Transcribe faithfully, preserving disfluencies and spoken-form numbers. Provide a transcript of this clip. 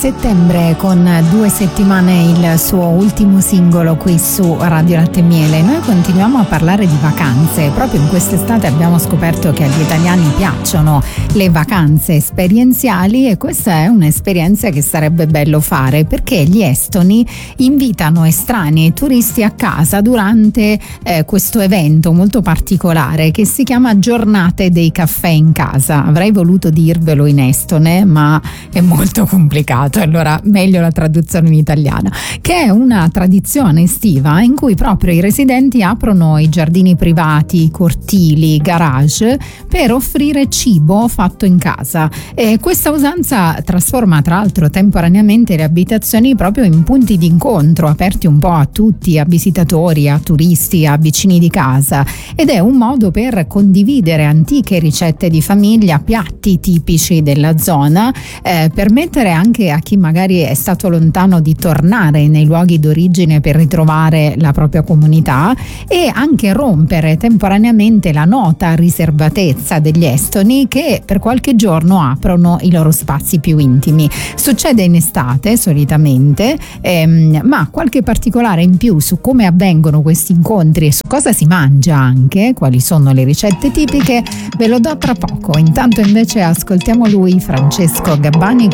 Settembre, con due settimane il suo ultimo singolo qui su Radio Latte e Miele. Noi continuiamo a parlare di vacanze. Proprio in quest'estate abbiamo scoperto che agli italiani piacciono le vacanze esperienziali, e questa è un'esperienza che sarebbe bello fare, perché gli estoni invitano estranei e turisti a casa durante eh, questo evento molto particolare che si chiama Giornate dei caffè in casa. Avrei voluto dirvelo in estone, ma è molto complicato. Allora meglio la traduzione in italiana, che è una tradizione estiva in cui proprio i residenti aprono i giardini privati, i cortili, i garage per offrire cibo fatto in casa, e questa usanza trasforma tra l'altro temporaneamente le abitazioni proprio in punti di incontro aperti un po' a tutti, a visitatori, a turisti, a vicini di casa, ed è un modo per condividere antiche ricette di famiglia, piatti tipici della zona, eh, permettere anche a chi magari è stato lontano di tornare nei luoghi d'origine per ritrovare la propria comunità, e anche rompere temporaneamente la nota riservatezza degli estoni che per qualche giorno aprono i loro spazi più intimi. Succede in estate solitamente, ehm, ma qualche particolare in più su come avvengono questi incontri e su cosa si mangia anche, quali sono le ricette tipiche, ve lo do tra poco. Intanto invece ascoltiamo lui, Francesco Gabbani,